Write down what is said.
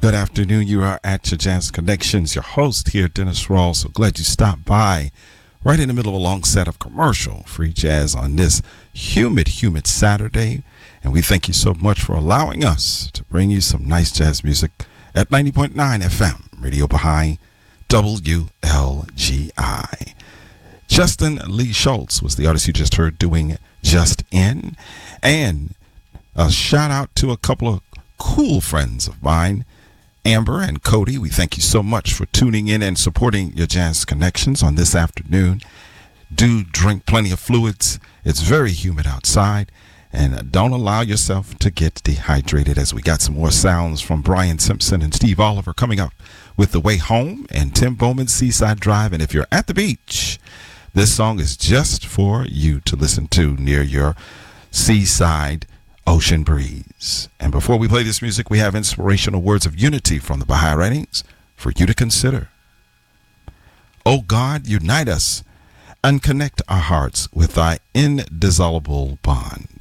Good afternoon. You are at your Jazz Connections. Your host here, Dennis Rawls. So glad you stopped by right in the middle of a long set of commercial free jazz on this humid Saturday. And we thank you so much for allowing us to bring you some nice jazz music at 90.9 FM, Radio Baha'i, WLGI. Justin Lee Schultz was the artist you just heard doing Just In. And a shout out to a couple of cool friends of mine, Amber and Cody. We thank you so much for tuning in and supporting your Jazz Connections on this afternoon. Do drink plenty of fluids. It's very humid outside. And don't allow yourself to get dehydrated, as we got some more sounds from Brian Simpson and Steve Oliver coming up with The Way Home and Tim Bowman's Seaside Drive. And if you're at the beach, this song is just for you to listen to near your seaside ocean breeze. And before we play this music, we have inspirational words of unity from the Baha'i writings for you to consider. O God, unite us and connect our hearts with thy indissoluble bond.